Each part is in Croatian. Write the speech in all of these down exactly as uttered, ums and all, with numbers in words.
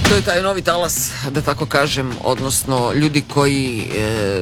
To je taj novi talas, da tako kažem, odnosno ljudi koji e,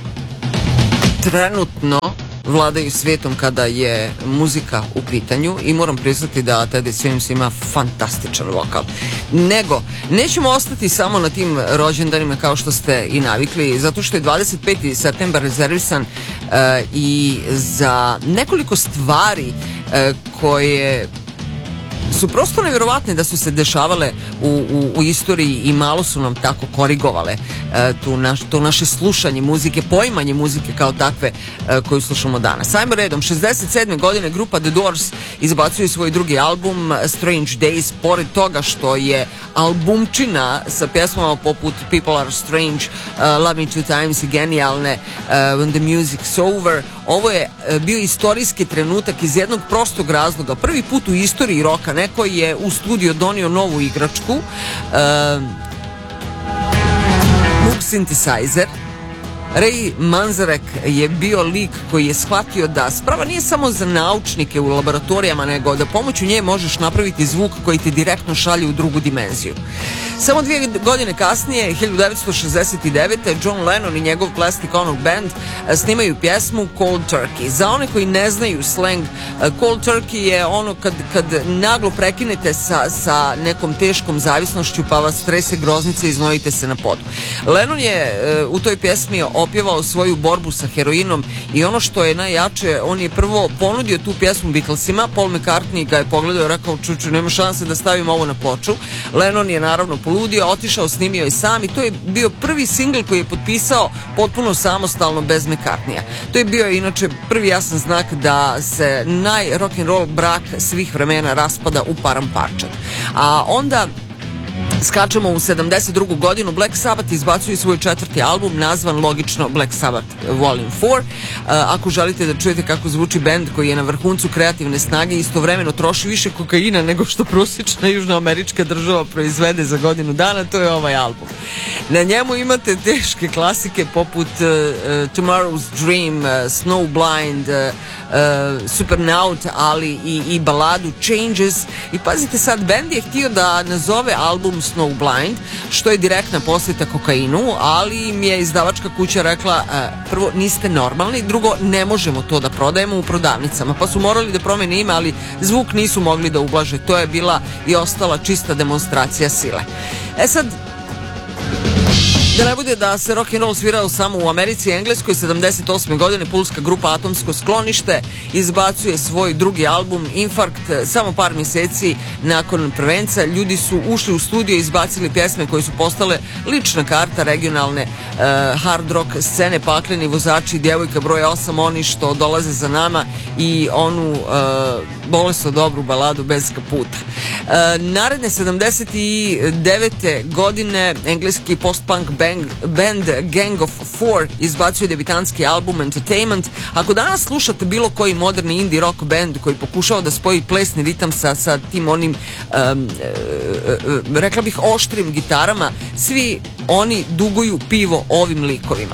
trenutno vladaju svijetom kada je muzika u pitanju i moram priznati da Teddy Swims ima fantastičan vokal. Nego, nećemo ostati samo na tim rođendanima kao što ste i navikli, zato što je dvadeset peti septembar rezervisan e, i za nekoliko stvari e, koje su prosto nevjerovatne da su se dešavale u, u, u istoriji i malo su nam tako korigovale e, tu naš, to naše slušanje muzike, poimanje muzike kao takve e, koju slušamo danas. Ajmo redom, šezdeset sedme godine grupa The Doors izbacuje svoj drugi album Strange Days, pored toga što je albumčina sa pjesmama poput People Are Strange, uh, Love Me Two Times i genijalne uh, When the Music's Over. Ovo je uh, bio istorijski trenutak iz jednog prostog razloga. Prvi put u istoriji roka neko je u studio donio novu igračku, uh, Moog Synthesizer. Ray Manzarek je bio lik koji je shvatio da sprava nije samo za naučnike u laboratorijama, nego da pomoću nje možeš napraviti zvuk koji te direktno šalje u drugu dimenziju. Samo dvije godine kasnije, hiljadu devetsto šezdeset devete. John Lennon i njegov Plastic Ono Band snimaju pjesmu Cold Turkey. Za one koji ne znaju slang, Cold Turkey je ono kad, kad naglo prekinete sa, sa nekom teškom zavisnošću pa vas strese groznice i znojite se na podu. Lennon je u toj pjesmi opjevao svoju borbu sa heroinom i ono što je najjače, on je prvo ponudio tu pjesmu Beatlesima, Paul McCartney ga je pogledao i rekao, čuču, nema šanse da stavim ovo na ploču. Lennon je naravno poludio, otišao, snimio je sam i to je bio prvi singl koji je potpisao potpuno samostalno bez McCartneya. To je bio inače prvi jasan znak da se naj rock'n'roll brak svih vremena raspada u param parčad. A onda skačemo u sedamdeset drugu godinu. Black Sabbath izbacuju svoj četvrti album nazvan logično Black Sabbath Volume four. Uh, ako želite da čujete kako zvuči bend koji je na vrhuncu kreativne snage i istovremeno troši više kokaina nego što prosječna južnoamerička država proizvede za godinu dana, to je ovaj album. Na njemu imate teške klasike poput uh, uh, Tomorrow's Dream, uh, Snowblind, uh, uh, Supernaut, ali i, i baladu Changes. I pazite sad, bend je htio da nazove album Snowblind, što je direktna posveta kokainu, ali im je izdavačka kuća rekla, uh, prvo, niste normalni, drugo, ne možemo to da prodajemo u prodavnicama, pa su morali da promene ime, ali zvuk nisu mogli da ublaže. To je bila i ostala čista demonstracija sile. E sad, da ne bude da se rock and roll svirao samo u Americi i Engleskoj, sedamdeset osme godine pulska grupa Atomsko sklonište izbacuje svoj drugi album Infarkt. Samo par mjeseci nakon prvenca ljudi su ušli u studio i izbacili pjesme koje su postale lična karta regionalne uh, hard rock scene, Pakleni vozači, Djevojka broj osam, Oni što dolaze za nama i onu uh, bolesno dobru baladu Bez kaputa. Uh, naredne sedamdeset devete godine engleski post-punk band band Gang of Four izbacuje debitanski album Entertainment. Ako danas slušate bilo koji moderni indie rock band koji pokušava da spoji plesni ritam sa, sa tim onim um, uh, uh, rekla bih oštrim gitarama, svi oni duguju pivo ovim likovima.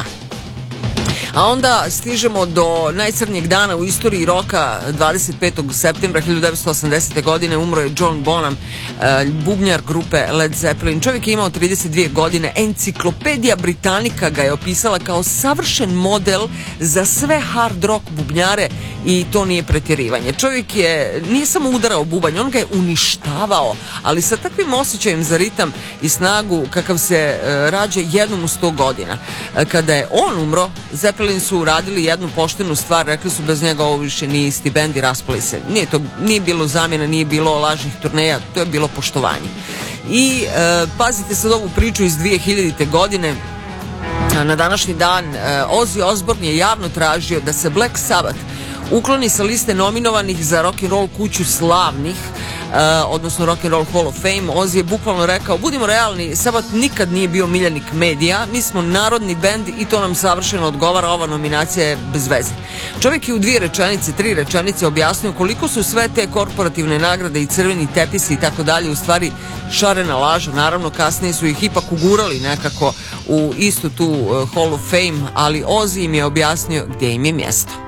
A onda stižemo do najcrnjeg dana u istoriji roka. Dvadeset petog septembra hiljadu devetsto osamdesete godine umro je John Bonham, bubnjar grupe Led Zeppelin. Čovjek je imao trideset dvije godine. Enciklopedija Britannica ga je opisala kao savršen model za sve hard rock bubnjare i to nije pretjerivanje. Čovjek je, nije samo udarao bubanj, on ga je uništavao, ali sa takvim osjećajem za ritam i snagu kakav se uh, rađa jednom u sto godina. Uh, kada je on umro, Zeppelin su uradili jednu poštenu stvar, rekli su bez njega ovo više nije isti bend i raspali se. Nije to, nije bilo zamjena, nije bilo lažnih turneja, to je bilo poštovanje. I uh, pazite sad ovu priču iz dvije hiljadite godine. Na današnji dan uh, Ozzy Osbourne je javno tražio da se Black Sabbath ukloni sa liste nominovanih za rock and roll kuću slavnih, uh, odnosno Rock and Roll Hall of Fame. Ozzy je bukvalno rekao, budimo realni, Sabbath nikad nije bio miljenik medija, mi smo narodni bend i to nam savršeno odgovara, ova nominacija je bez veze. Čovjek je u dvije rečenice, tri rečenice objasnio koliko su sve te korporativne nagrade i crveni tepisi i tako dalje u stvari šarena laža. Naravno, kasnije su ih ipak ugurali nekako u istu tu uh, Hall of Fame, ali Ozzy im je objasnio gdje im je mjesto.